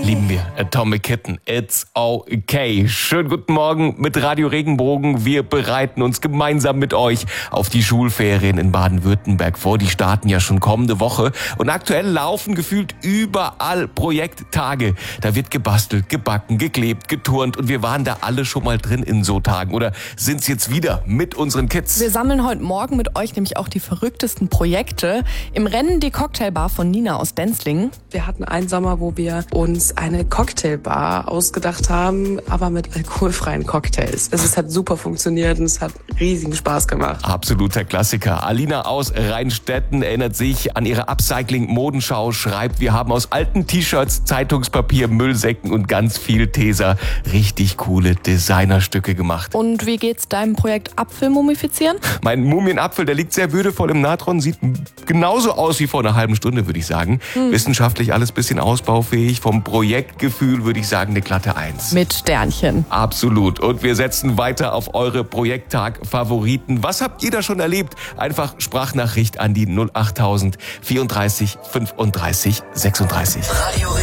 Lieben wir. Atomic Kitten, it's okay. Schönen guten Morgen mit Radio Regenbogen. Wir bereiten uns gemeinsam mit euch auf die Schulferien in Baden-Württemberg vor. Die starten ja schon kommende Woche. Und aktuell laufen gefühlt überall Projekttage. Da wird gebastelt, gebacken, geklebt, geturnt. Und wir waren da alle schon mal drin in so Tagen. Oder sind's jetzt wieder mit unseren Kids? Wir sammeln heute Morgen mit euch nämlich auch die verrücktesten Projekte. Im Rennen die Cocktailbar von Nina aus Benzlingen. Wir hatten einen Sommer, wo wir uns eine Cocktailbar ausgedacht haben, aber mit alkoholfreien Cocktails. Es hat super funktioniert und es hat riesigen Spaß gemacht. Absoluter Klassiker. Alina aus Rheinstetten erinnert sich an ihre Upcycling-Modenschau, schreibt, wir haben aus alten T-Shirts, Zeitungspapier, Müllsäcken und ganz viel Tesa richtig coole Designerstücke gemacht. Und wie geht's deinem Projekt Apfel mumifizieren? Mein Mumienapfel, der liegt sehr würdevoll im Natron, sieht genauso aus wie vor einer halben Stunde, würde ich sagen. Wissenschaftlich alles bisschen ausbaufähig, vom Projektgefühl würde ich sagen eine glatte 1. Mit Sternchen. Absolut. Und wir setzen weiter auf eure Projekttag-Favoriten. Was habt ihr da schon erlebt? Einfach Sprachnachricht an die 08000 34 35 36. Radio